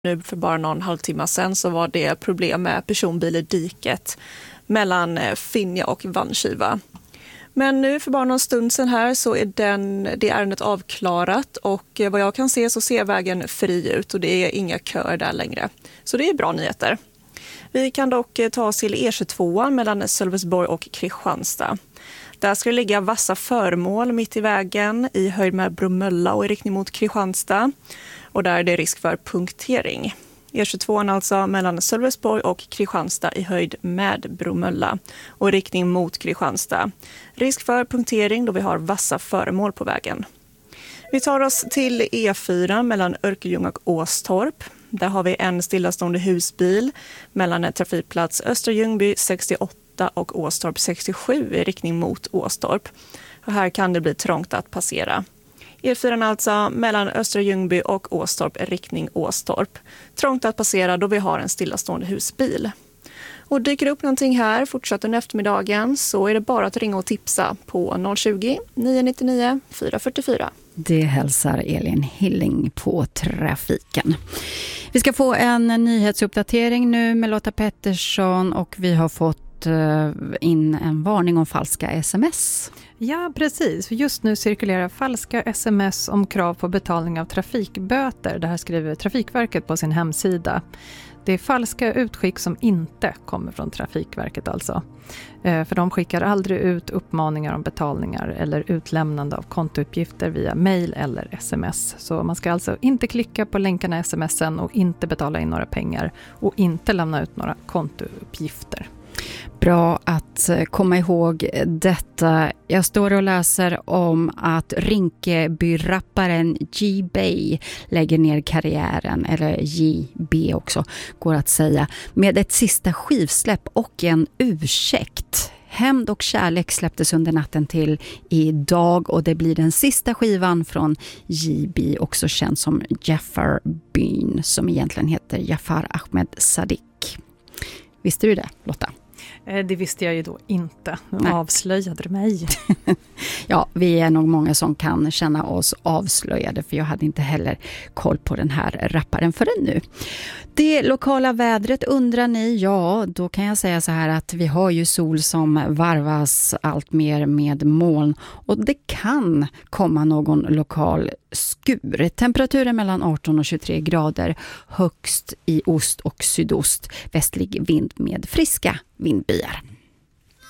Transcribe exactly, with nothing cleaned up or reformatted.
Nu för bara någon halvtimme sedan så var det problem med personbil i diket mellan Finja och Vanskiva. Men nu för bara någon stund sedan här så är den, det ärendet avklarat och vad jag kan se så ser vägen fri ut och det är inga köer där längre. Så det är bra nyheter. Vi kan dock ta oss till E tjugotvå mellan Sölvesborg och Kristianstad. Där ska det ligga vassa föremål mitt i vägen i höjd med Bromölla och i riktning mot Kristianstad. Och där är det risk för punktering. E tjugotvå alltså mellan Sölvesborg och Kristianstad i höjd med Bromölla och i riktning mot Kristianstad. Risk för punktering då vi har vassa föremål på vägen. Vi tar oss till E fyra mellan Örkelljunga och Åstorp. Där har vi en stillastående husbil mellan trafikplats Östra Ljungby sextioåtta och Åstorp sextiosju i riktning mot Åstorp. Och här kan det bli trångt att passera. E fyra alltså mellan Östra Ljungby och Åstorp riktning Åstorp. Trångt att passera då vi har en stillastående husbil. Och dyker upp någonting här fortsatt under eftermiddagen så är det bara att ringa och tipsa på noll tjugo, nio nio nio, fyra fyra fyra. Det hälsar Elin Hilling på trafiken. Vi ska få en nyhetsuppdatering nu med Lotta Pettersson och vi har fått in en varning om falska sms. Ja, precis. Just nu cirkulerar falska sms om krav på betalning av trafikböter. Det här skriver Trafikverket på sin hemsida. Det är falska utskick som inte kommer från Trafikverket alltså. För de skickar aldrig ut uppmaningar om betalningar eller utlämnande av kontouppgifter via mejl eller sms. Så man ska alltså inte klicka på länkarna i smsen och inte betala in några pengar och inte lämna ut några kontouppgifter. Bra att komma ihåg detta. Jag står och läser om att Rinkeby-rapparen J-Bay lägger ner karriären, eller J B också går att säga, med ett sista skivsläpp och en ursäkt. Hämnd och kärlek släpptes under natten till idag och det blir den sista skivan från J B, också känd som Jafar Byn, som egentligen heter Jafar Ahmed Sadiq. Visste du det, Lotta? Det visste jag ju då inte. Nu avslöjade mig. Ja, vi är nog många som kan känna oss avslöjade för jag hade inte heller koll på den här rapparen förrän nu. Det lokala vädret undrar ni? Ja, då kan jag säga så här att vi har ju sol som varvas allt mer med moln och det kan komma någon lokal skur. Temperaturen mellan arton och tjugotre grader, högst i ost och sydost, västlig vind med friska vindbyar.